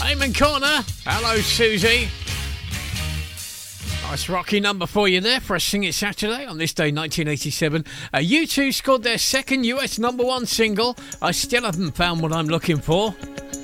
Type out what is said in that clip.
Damon Corner. Hello, Susie. Nice rocky number for you there for a Sing It Saturday on this day 1987. U2 scored their second US number one single. I still haven't found what I'm looking for.